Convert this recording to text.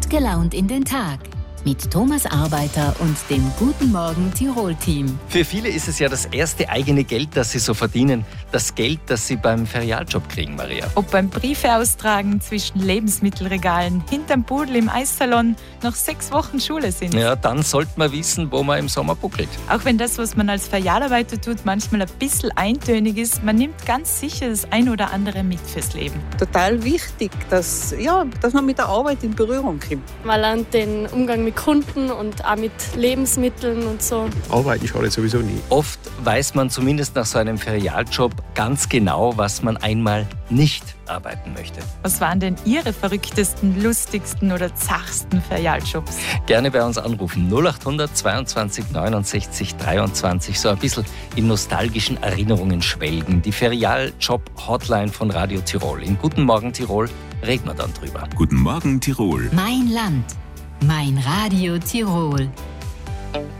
Gut gelaunt in den Tag mit Thomas Arbeiter und dem Guten Morgen Tirol-Team. Für viele ist es ja das erste eigene Geld, das sie so verdienen. Das Geld, das sie beim Ferialjob kriegen, Maria. Ob beim Briefe austragen, zwischen Lebensmittelregalen, hinterm Pudel im Eissalon, noch 6 Wochen Schule sind. Ja, dann sollte man wissen, wo man im Sommer buckelt. Auch wenn das, was man als Ferialarbeiter tut, manchmal ein bisschen eintönig ist, man nimmt ganz sicher das ein oder andere mit fürs Leben. Total wichtig, dass man mit der Arbeit in Berührung kommt. Man lernt den Umgang mit Kunden und auch mit Lebensmitteln und so. Arbeiten schadet sowieso nie. Oft weiß man zumindest nach so einem Ferialjob ganz genau, was man einmal nicht arbeiten möchte. Was waren denn Ihre verrücktesten, lustigsten oder zachsten Ferialjobs? Gerne bei uns anrufen. 0800 22 69 23. So ein bisschen in nostalgischen Erinnerungen schwelgen. Die Ferialjob-Hotline von Radio Tirol. In Guten Morgen Tirol reden wir dann drüber. Guten Morgen Tirol. Mein Land, mein Radio Tirol.